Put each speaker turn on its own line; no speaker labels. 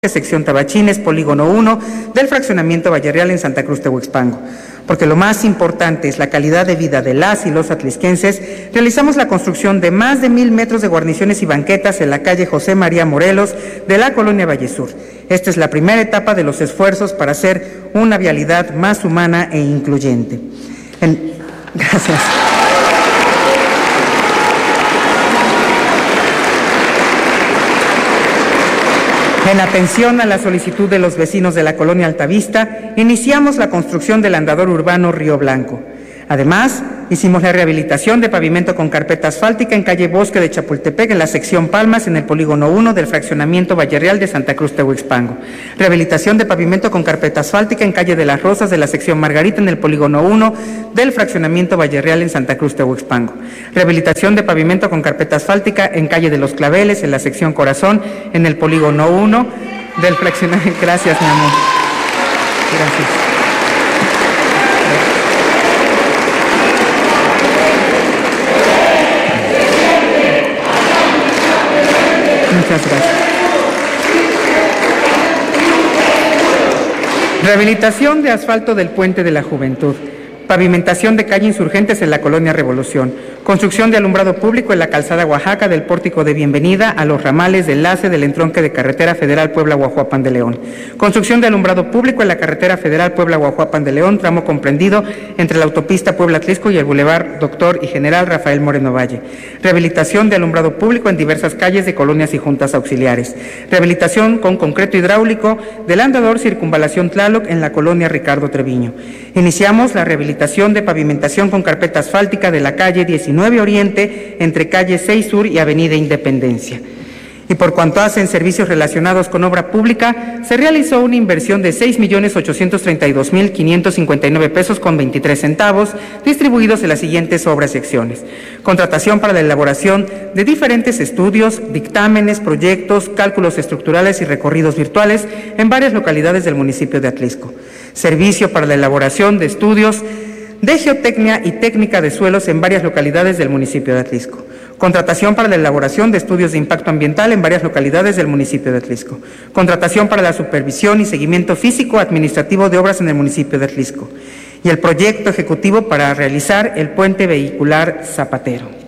sección Tabachines, polígono 1 del fraccionamiento Valle Real en Santa Cruz Tehuixpango. Porque lo más importante es la calidad de vida de las y los atlisquenses, realizamos la construcción de más de 1,000 metros de guarniciones y banquetas en la calle José María Morelos de la colonia Valle Sur. Esta es la primera etapa de los esfuerzos para hacer una vialidad más humana e incluyente. Gracias. En atención a la solicitud de los vecinos de la colonia Altavista, iniciamos la construcción del andador urbano Río Blanco. Además, hicimos la rehabilitación de pavimento con carpeta asfáltica en calle Bosque de Chapultepec, en la sección Palmas, en el polígono 1 del fraccionamiento Valle Real de Santa Cruz Tehuixpango. Rehabilitación de pavimento con carpeta asfáltica en calle de las Rosas de la sección Margarita, en el polígono 1 del fraccionamiento Valle Real en Santa Cruz Tehuixpango. Rehabilitación de pavimento con carpeta asfáltica en calle de los Claveles, en la sección Corazón, en el polígono 1 del fraccionamiento. Gracias, mi amor. Gracias. Muchas gracias. Rehabilitación de asfalto del Puente de la Juventud. Pavimentación de calle Insurgentes en la colonia Revolución. Construcción de alumbrado público en la calzada Oaxaca del pórtico de bienvenida a los ramales de enlace del entronque de carretera federal Puebla-Guajuapan de León. Construcción de alumbrado público en la carretera federal Puebla-Guajuapan de León, tramo comprendido entre la autopista Puebla-Atlisco y el bulevar Doctor y General Rafael Moreno Valle. Rehabilitación de alumbrado público en diversas calles de colonias y juntas auxiliares. Rehabilitación con concreto hidráulico del andador Circunvalación Tlaloc en la colonia Ricardo Treviño. Iniciamos la rehabilitación de pavimentación con carpeta asfáltica de la calle 19 Oriente entre calle 6 Sur y avenida Independencia. Y por cuanto hacen servicios relacionados con obra pública, se realizó una inversión de 6,832,559 pesos con 23 centavos, distribuidos en las siguientes obras y acciones. Contratación para la elaboración de diferentes estudios, dictámenes, proyectos, cálculos estructurales y recorridos virtuales en varias localidades del municipio de Atlisco. Servicio para la elaboración de estudios de geotecnia y técnica de suelos en varias localidades del municipio de Atlisco. Contratación para la elaboración de estudios de impacto ambiental en varias localidades del municipio de Atlisco. Contratación para la supervisión y seguimiento físico administrativo de obras en el municipio de Atlisco. Y el proyecto ejecutivo para realizar el puente vehicular Zapatero.